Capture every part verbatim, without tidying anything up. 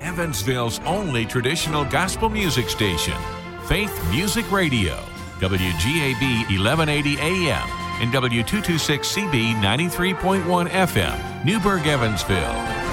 Evansville's only traditional gospel music station, Faith Music Radio, W G A B eleven eighty A M and W two twenty-six C B ninety-three point one F M, Newburgh, Evansville.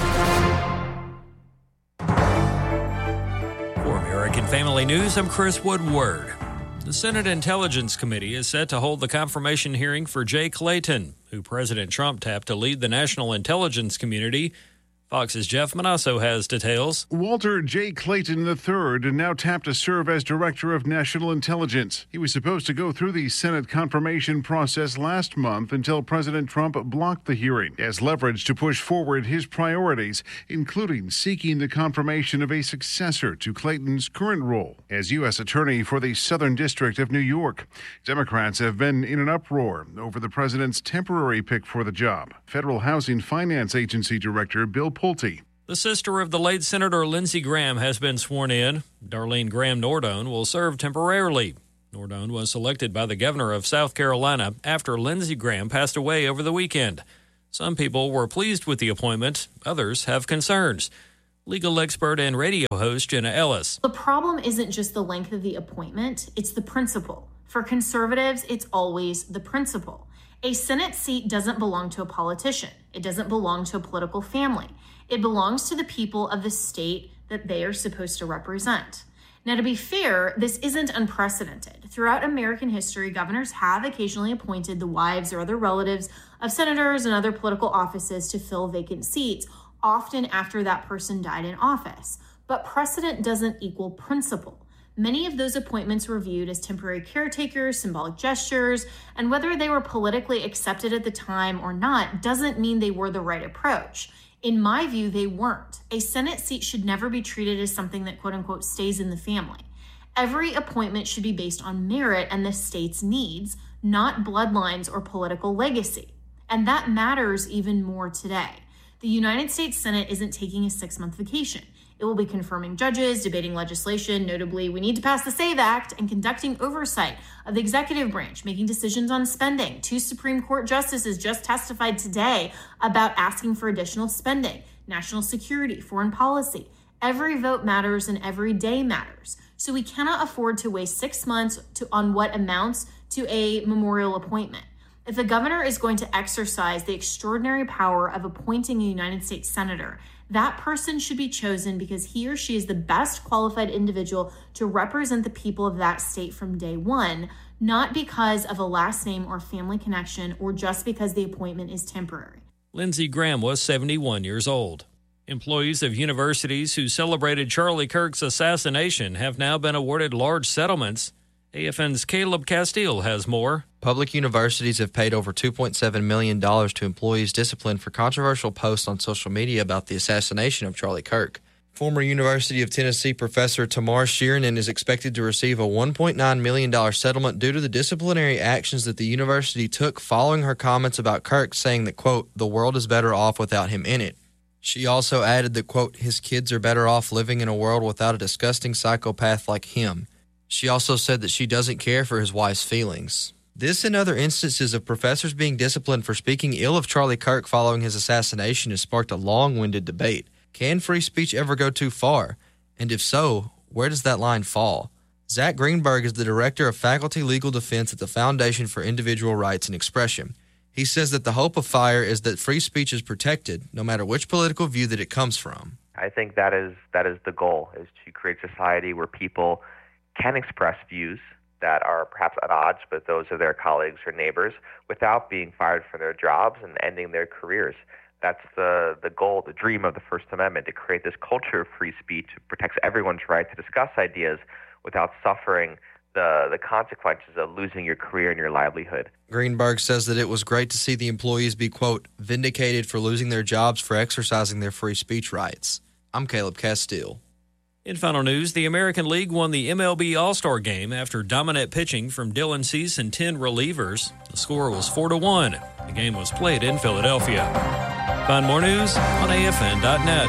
For American Family News, I'm Chris Woodward. The Senate Intelligence Committee is set to hold the confirmation hearing for Jay Clayton, who President Trump tapped to lead the national intelligence community. Fox's Jeff Manasso has details. Walter J. Clayton the third now tapped to serve as Director of National Intelligence. He was supposed to go through the Senate confirmation process last month until President Trump blocked the hearing as leverage to push forward his priorities, including seeking the confirmation of a successor to Clayton's current role as U S Attorney for the Southern District of New York. Democrats have been in an uproar over the president's temporary pick for the job. Federal Housing Finance Agency Director Bill Pulte. The sister of the late Senator Lindsey Graham has been sworn in. Darlene Graham Nordone will serve temporarily. Nordone was selected by the governor of South Carolina after Lindsey Graham passed away over the weekend. Some people were pleased with the appointment. Others have concerns. Legal expert and radio host Jenna Ellis. The problem isn't just the length of the appointment, it's the principle. For conservatives, it's always the principle. A Senate seat doesn't belong to a politician. It doesn't belong to a political family. It belongs to the people of the state that they are supposed to represent. Now, to be fair, this isn't unprecedented. Throughout American history, governors have occasionally appointed the wives or other relatives of senators and other political offices to fill vacant seats, often after that person died in office. But precedent doesn't equal principle. Many of those appointments were viewed as temporary caretakers, symbolic gestures, and whether they were politically accepted at the time or not doesn't mean they were the right approach. In my view, they weren't. A Senate seat should never be treated as something that quote unquote stays in the family. Every appointment should be based on merit and the state's needs, not bloodlines or political legacy. And that matters even more today. The United States Senate isn't taking a six-month vacation. It will be confirming judges, debating legislation. Notably, we need to pass the SAVE Act and conducting oversight of the executive branch, making decisions on spending. Two Supreme Court justices just testified today about asking for additional spending, national security, foreign policy. Every vote matters and every day matters. So we cannot afford to waste six months to, on what amounts to a memorial appointment. If the governor is going to exercise the extraordinary power of appointing a United States senator, that person should be chosen because he or she is the best qualified individual to represent the people of that state from day one, not because of a last name or family connection or just because the appointment is temporary. Lindsey Graham was seventy-one years old. Employees of universities who celebrated Charlie Kirk's assassination have now been awarded large settlements. A F N's Caleb Castile has more. Public universities have paid over two point seven million dollars to employees disciplined for controversial posts on social media about the assassination of Charlie Kirk. Former University of Tennessee professor Tamar Sheeranen is expected to receive a one point nine million dollars settlement due to the disciplinary actions that the university took following her comments about Kirk, saying that, quote, the world is better off without him in it. She also added that, quote, his kids are better off living in a world without a disgusting psychopath like him. She also said that she doesn't care for his wife's feelings. This and other instances of professors being disciplined for speaking ill of Charlie Kirk following his assassination has sparked a long-winded debate. Can free speech ever go too far? And if so, where does that line fall? Zach Greenberg is the director of faculty legal defense at the Foundation for Individual Rights and Expression. He says that the hope of FIRE is that free speech is protected, no matter which political view that it comes from. I think that is that is the goal, is to create a society where people can express views that are perhaps at odds with those of their colleagues or neighbors without being fired from their jobs and ending their careers. That's the, the goal, the dream of the First Amendment, to create this culture of free speech that protects everyone's right to discuss ideas without suffering the, the consequences of losing your career and your livelihood. Greenberg says that it was great to see the employees be, quote, vindicated for losing their jobs for exercising their free speech rights. I'm Caleb Castile. In final news, the American League won the M L B All-Star Game after dominant pitching from Dylan Cease and ten relievers. The score was four to one. The game was played in Philadelphia. Find more news on A F N dot net.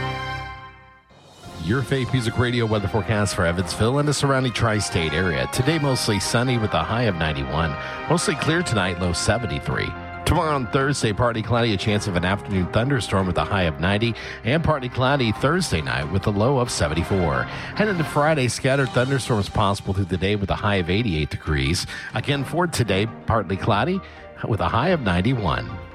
Your Faith Music Radio weather forecast for Evansville and the surrounding tri-state area. Today, mostly sunny with a high of ninety-one. Mostly clear tonight, low seventy-three. Tomorrow on Thursday, partly cloudy, a chance of an afternoon thunderstorm with a high of ninety, and partly cloudy Thursday night with a low of seventy-four. Heading to Friday, scattered thunderstorms possible through the day with a high of eighty-eight degrees. Again for today, partly cloudy with a high of ninety-one.